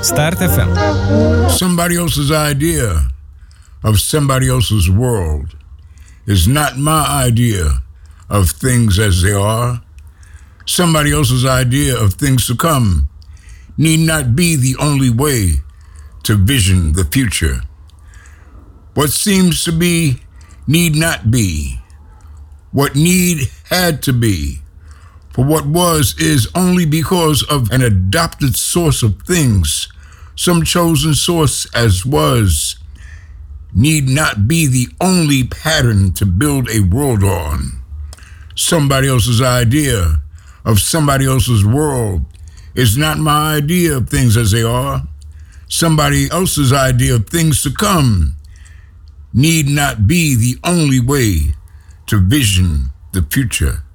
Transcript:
Start FM. Somebody else's idea of somebody else's world is not my idea of things as they are. Somebody else's idea of things to come need not be the only way to vision the future. What seems to be need not be. What need had to be. For what was is only because of an adopted source of things, some chosen source as was, need not be the only pattern to build a world on. Somebody else's idea of somebody else's world is not my idea of things as they are. Somebody else's idea of things to come need not be the only way to vision the future.